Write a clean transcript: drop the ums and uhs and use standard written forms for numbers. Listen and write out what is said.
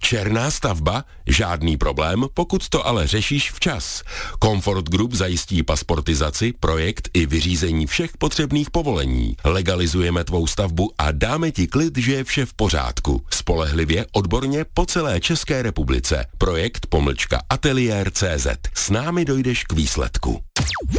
Černá stavba? Žádný problém, pokud to ale řešíš včas. Comfort Group zajistí pasportizaci, projekt i vyřízení všech potřebných povolení. Legalizujeme tvou stavbu a dáme ti klid, že je vše v pořádku. Spolehlivě, odborně po celé České republice. Projekt _ateliér.cz. S námi dojdeš k výsledku.